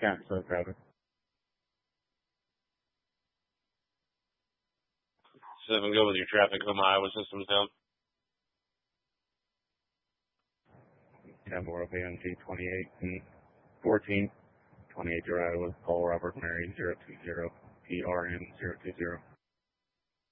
Cat, slow traffic. 7, go with your traffic. Home Iowa systems down. 10 4 PMT 28 and 14. 28 Iowa. Call Robert Mary 020. PRN 020.